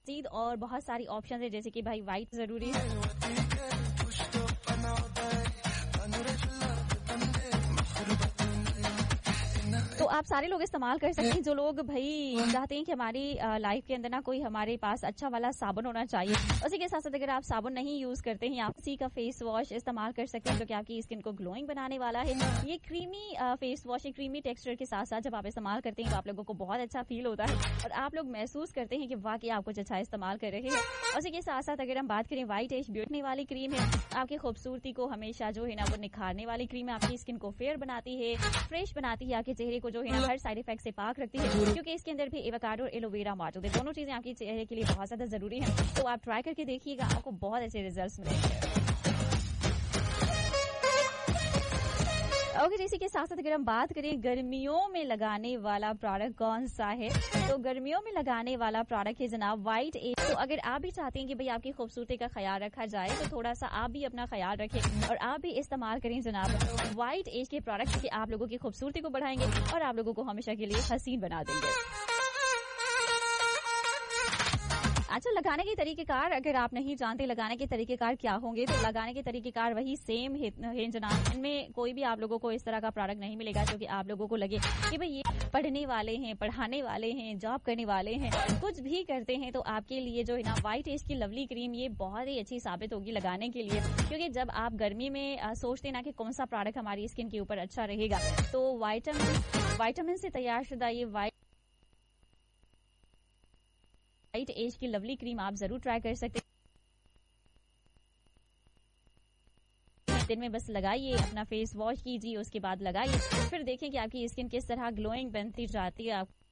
मजीद और बहुत सारी ऑप्शन है, जैसे कि भाई वाइट जरूरी है। तो आप सारे लोग इस्तेमाल कर सकते हैं, जो लोग भाई चाहते हैं कि हमारी लाइफ के अंदर ना कोई हमारे पास अच्छा वाला साबुन होना चाहिए। उसी के साथ साथ अगर आप साबुन नहीं यूज करते हैं, आप सी का फेस वॉश इस्तेमाल कर सकते हैं, जो कि आपकी स्किन को ग्लोइंग बनाने वाला है। ये creamy face wash, creamy texture के साथ साथ जब आप इस्तेमाल करते हैं तो आप लोगों को बहुत अच्छा फील होता है और आप लोग महसूस करते हैं कि वाकई आप कुछ अच्छा इस्तेमाल कर रहे हैं। उसी के साथ साथ अगर हम बात करें वाइट एज ब्यूटी वाली क्रीम है, आपकी खूबसूरती को हमेशा जो है ना वो निखारने वाली क्रीम है। आपकी स्किन को फेयर बनाती है, फ्रेश बनाती है, आपके चेहरे को जो है ना हर साइड इफेक्ट से पाक रखती है, क्योंकि इसके अंदर भी एवोकाडो और एलोवेरा मौजूद है। दोनों चीजें आपके चेहरे के लिए बहुत ज्यादा जरूरी है, तो आप ट्राई करके देखिएगा, आपको बहुत अच्छे रिजल्ट्स मिलेंगे। ओके, इसी के साथ साथ अगर हम बात करें गर्मियों में लगाने वाला प्रोडक्ट कौन सा है, तो गर्मियों में लगाने वाला प्रोडक्ट है जनाब वाइट एज। तो अगर आप भी चाहते हैं कि भाई आपकी खूबसूरती का ख्याल रखा जाए, तो थोड़ा सा आप भी अपना ख्याल रखें और आप भी इस्तेमाल करें जनाब वाइट एज के प्रोडक्ट, कि आप लोगों की खूबसूरती को बढ़ाएंगे और आप लोगों को हमेशा के लिए हसीन बना देंगे। अच्छा, लगाने के तरीकेकार अगर आप नहीं जानते लगाने के तरीकेकार क्या होंगे, तो लगाने के तरीकेकार वही सेम है जनाब। इनमें कोई भी आप लोगों को इस तरह का प्रोडक्ट नहीं मिलेगा जो कि आप लोगों को लगे कि भाई ये पढ़ने वाले हैं, पढ़ाने वाले हैं, जॉब करने वाले हैं, कुछ भी करते हैं, तो आपके लिए जो है ना वाइट एज की लवली क्रीम ये बहुत ही अच्छी साबित होगी लगाने के लिए। क्योंकि जब आप गर्मी में सोचते ना कि कौन सा प्रोडक्ट हमारी स्किन के ऊपर अच्छा रहेगा, तो वाइटामिन से तैयार शुदा ये वाइट एज की लवली क्रीम आप जरूर ट्राई कर सकते हैं। दिन में बस लगाइए, अपना फेस वॉश कीजिए, उसके बाद लगाइए, फिर देखें कि आपकी स्किन किस तरह ग्लोइंग बनती जाती है। आप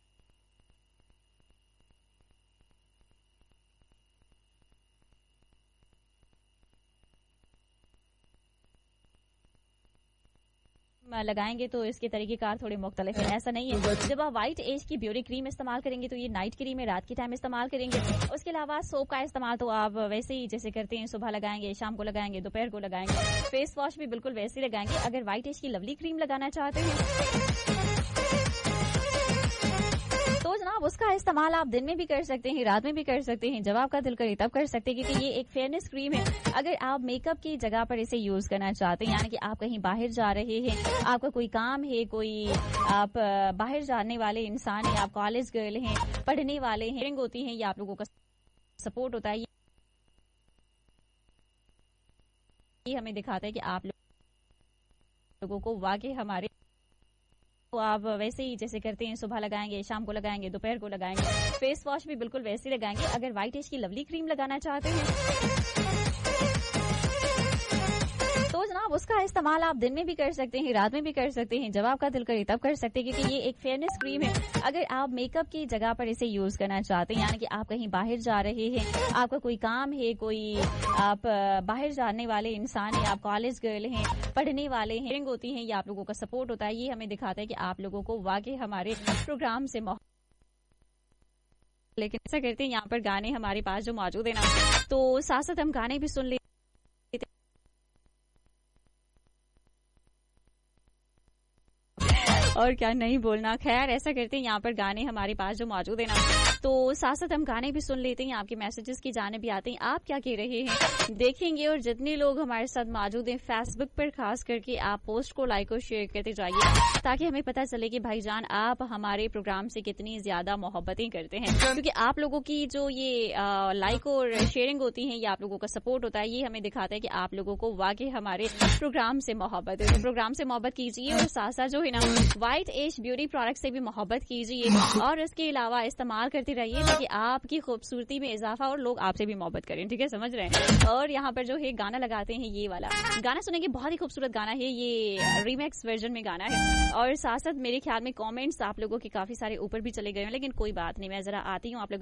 लगाएंगे तो इसके तरीकेकार थोड़े मुख्तलिफ है। ऐसा नहीं है, जब आप व्हाइट एज की ब्यूटी क्रीम इस्तेमाल करेंगे तो ये नाइट क्रीम है, रात के टाइम इस्तेमाल करेंगे। उसके अलावा सोप का इस्तेमाल तो आप वैसे ही जैसे करते हैं, सुबह लगाएंगे, शाम को लगाएंगे, दोपहर को लगाएंगे। फेस वॉश भी बिल्कुल वैसे ही लगाएंगे। अगर व्हाइट एज की लवली क्रीम लगाना चाहते हैं तो जनाब उसका इस्तेमाल आप दिन में भी कर सकते हैं, रात में भी कर सकते हैं, जब आपका दिल करे तब कर सकते हैं, क्योंकि ये एक फेयरनेस क्रीम है। अगर आप मेकअप की जगह पर इसे यूज करना चाहते हैं, यानी कि आप कहीं बाहर जा रहे हैं, आपका कोई काम है, कोई आप बाहर जाने वाले इंसान है, आप कॉलेज गर्ल हैं, पढ़ने वाले हैं, होती हैं, ये आप लोगों का सपोर्ट होता है। ये हमें दिखाता है कि आप लोगों को वाकई हमारे, तो आप वैसे ही जैसे करते हैं, सुबह लगाएंगे, शाम को लगाएंगे, दोपहर को लगाएंगे। फेस वॉश भी बिल्कुल वैसे ही लगाएंगे। अगर व्हाइट एज की लवली क्रीम लगाना चाहते हैं तो जनाब उसका इस्तेमाल आप दिन में भी कर सकते हैं, रात में भी कर सकते हैं, जब आपका दिल करे तब कर सकते हैं, क्योंकि ये एक फेयरनेस क्रीम है। अगर आप मेकअप की जगह पर इसे यूज करना चाहते हैं, यानी कि आप कहीं बाहर जा रहे हैं, आपका कोई काम है, कोई आप बाहर जाने वाले इंसान है, आप कॉलेज गर्ल हैं, पढ़ने वाले हैं, होती हैं, ये आप लोगों का सपोर्ट होता है। ये हमें दिखाता है कि आप लोगों को वाकई हमारे प्रोग्राम से लेकिन ऐसा करते हैं, यहाँ पर गाने हमारे पास जो मौजूद है ना, तो साथ साथ हम गाने भी सुन लेते और क्या नहीं बोलना। खैर ऐसा करते हैं, यहाँ पर गाने हमारे पास जो मौजूद है ना, तो साथ साथ हम गाने भी सुन लेते हैं। आपके मैसेजेस की जानिब भी आते हैं, आप क्या कह रहे हैं देखेंगे। और जितने लोग हमारे साथ मौजूद हैं फेसबुक पर, खास करके आप पोस्ट को लाइक और शेयर करते जाइए, ताकि हमें पता चले कि भाईजान आप हमारे प्रोग्राम से कितनी ज्यादा मोहब्बतें करते हैं। क्योंकि आप लोगों की जो ये लाइक और शेयरिंग होती है, ये आप लोगों का सपोर्ट होता है। ये हमें दिखाता है कि आप लोगों को वाकई हमारे प्रोग्राम से मोहब्बत है। प्रोग्राम से मोहब्बत कीजिए और साथ साथ जो है ना व्हाइट एज ब्यूटी प्रोडक्ट से भी मोहब्बत कीजिए, और इसके अलावा इस्तेमाल करते रहिए ताकि आपकी खूबसूरती में इजाफा और लोग आपसे भी मोहब्बत करें। ठीक है, समझ रहे हैं। और यहाँ पर जो है गाना लगाते हैं, ये वाला गाना सुनेंगे, बहुत ही खूबसूरत गाना है, ये रीमेक्स वर्जन में गाना है। और साथ साथ मेरे ख्याल में कमेंट्स आप लोगों के काफी सारे ऊपर भी चले गए हैं, लेकिन कोई बात नहीं, मैं जरा आती हूँ आप लोगों